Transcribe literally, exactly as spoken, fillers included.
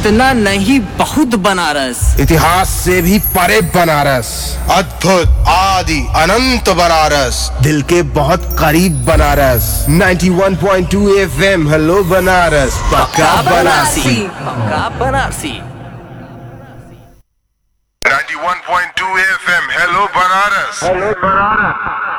इतना नहीं बहुत बनारस, इतिहास से भी परे बनारस, अद्भुत आदि अनंत बनारस, दिल के बहुत करीब बनारस। इक्यानवे पॉइंट दो एफएम हेलो बनारस, पक्का बनारसी, पक्का बनारसी। इक्यानवे पॉइंट दो FM hello Banaras, hello Banaras.